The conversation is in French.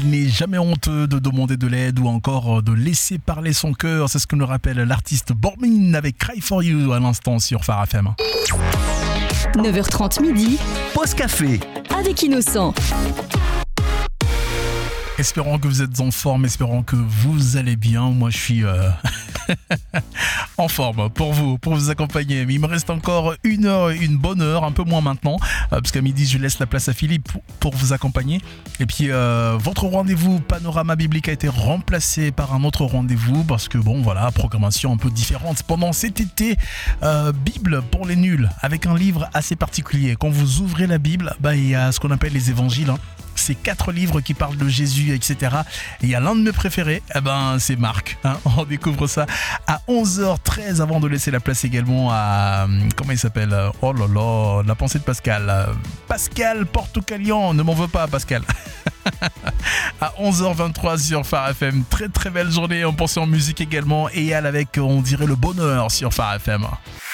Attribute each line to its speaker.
Speaker 1: Il n'est jamais honteux de demander de l'aide ou encore de laisser parler son cœur. C'est ce que nous rappelle l'artiste Bormin avec Cry For You à l'instant sur Phare FM.
Speaker 2: 9h30 midi,
Speaker 3: Pause café.
Speaker 2: avec Innocent.
Speaker 1: Espérons que vous êtes en forme, espérons que vous allez bien. Moi, je suis en forme pour vous accompagner. Mais il me reste encore une bonne heure, un peu moins maintenant, parce qu'à midi, je laisse la place à Philippe pour vous accompagner. Et puis, votre rendez-vous Panorama Biblique a été remplacé par un autre rendez-vous, parce que bon, voilà, programmation un peu différente. Pendant cet été, Bible pour les nuls, avec un livre assez particulier. Quand vous ouvrez la Bible, il y a ce qu'on appelle les évangiles, C'est 4 livres qui parlent de Jésus, etc. Et il y a l'un de mes préférés, c'est Marc. On découvre ça à 11h13 avant de laisser la place également à... Comment il s'appelle ? Oh là là, la pensée de Pascal. Pascal Portocalian, ne m'en veux pas Pascal. À 11h23 sur Phare FM. Très très belle journée, on pense en musique également. Et elle avec, on dirait, le bonheur sur Phare FM.